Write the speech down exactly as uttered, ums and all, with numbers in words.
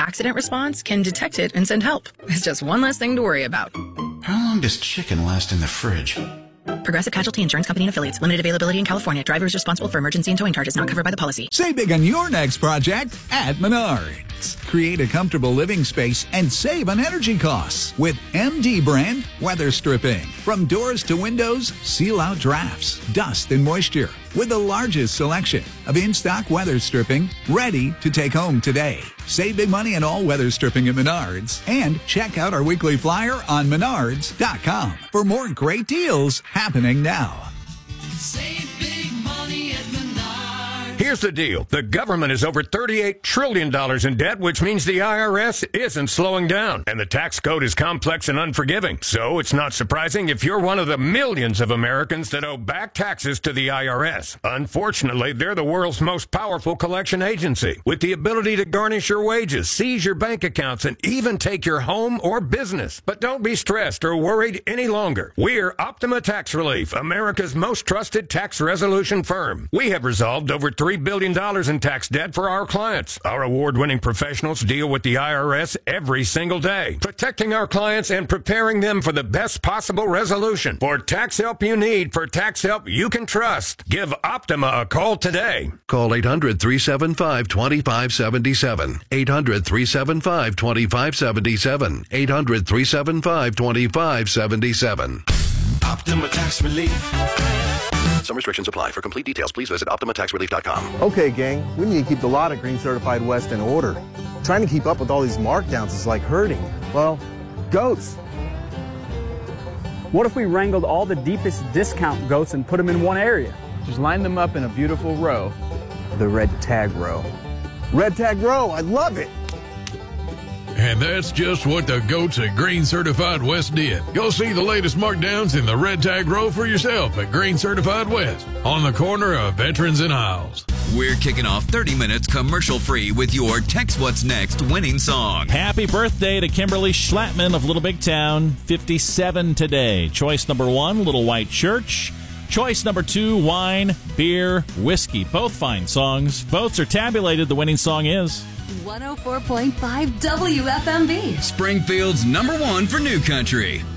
accident response can detect it and send help. It's just one less thing to worry about. How long does chicken last in the fridge? Progressive Casualty Insurance Company and Affiliates. Limited availability in California. Driver is responsible for emergency and towing charges not covered by the policy. Save big on your next project at Menards. Create a comfortable living space and save on energy costs with M D brand weather stripping. From doors to windows, seal out drafts, dust, and moisture with the largest selection of in-stock weather stripping ready to take home today. Save big money on all weather stripping at Menards and check out our weekly flyer on menards dot com for more great deals happening now. Save big money at Menards. Here's the deal. The government is over thirty-eight trillion dollars in debt, which means the I R S isn't slowing down. And the tax code is complex and unforgiving. So it's not surprising if you're one of the millions of Americans that owe back taxes to the I R S. Unfortunately, they're the world's most powerful collection agency, with the ability to garnish your wages, seize your bank accounts, and even take your home or business. But don't be stressed or worried any longer. We're Optima Tax Relief, America's most trusted tax resolution firm. We have resolved over three billion dollars in tax debt for our clients. Our award-winning professionals deal with the I R S every single day, protecting our clients and preparing them for the best possible resolution. For tax help you need, for tax help you can trust, give Optima a call today. Call eight hundred, three seven five, two five seven seven. eight hundred, three seven five, two five seven seven. eight hundred, three seven five, two five seven seven. Optima Tax Relief. Some restrictions apply. For complete details, please visit optima tax relief dot com. Okay, gang, we need to keep the lot of Green Certified West in order. Trying to keep up with all these markdowns is like herding, well, goats. What if we wrangled all the deepest discount goats and put them in one area? Just line them up in a beautiful row. The red tag row. Red tag row, I love it. And that's just what the goats at Green Certified West did. Go see the latest markdowns in the red tag row for yourself at Green Certified West on the corner of Veterans and Isles. We're kicking off thirty minutes commercial free with your Text What's Next winning song. Happy birthday to Kimberly Schlattman of Little Big Town, fifty-seven today. Choice number one, Little White Church. Choice number two, Wine, Beer, Whiskey. Both fine songs. Votes are tabulated. The winning song is one oh four point five W F M B. Springfield's number one for new country.